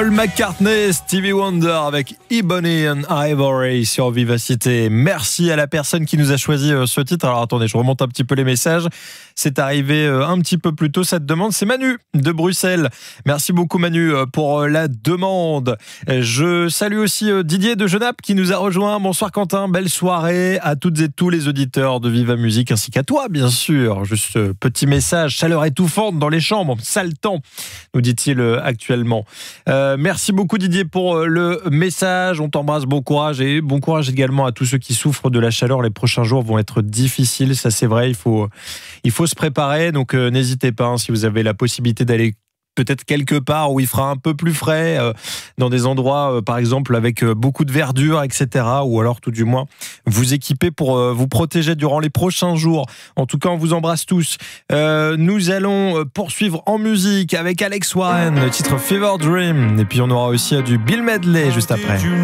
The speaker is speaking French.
Paul McCartney, Stevie Wonder avec Ebony and Ivory sur Vivacité. Merci à la personne qui nous a choisi ce titre. Alors attendez, je remonte un petit peu les messages. C'est arrivé un petit peu plus tôt cette demande. C'est Manu de Bruxelles. Merci beaucoup Manu pour la demande. Je salue aussi Didier de Genappe qui nous a rejoint. Bonsoir Quentin, belle soirée à toutes et tous les auditeurs de Viva Musique ainsi qu'à toi bien sûr. Juste petit message, chaleur étouffante dans les chambres, sale temps, nous dit-il actuellement. Merci beaucoup Didier pour le message, on t'embrasse, bon courage et bon courage également à tous ceux qui souffrent de la chaleur. Les prochains jours vont être difficiles, ça c'est vrai, il faut se préparer, donc n'hésitez pas si vous avez la possibilité d'aller peut-être quelque part où il fera un peu plus frais, dans des endroits par exemple avec beaucoup de verdure, etc. Ou alors tout du moins vous équiper pour vous protéger durant les prochains jours. En tout cas, on vous embrasse tous. Nous allons poursuivre en musique avec Alex Warren, le titre Fever Dream. Et puis on aura aussi du Bill Medley juste après.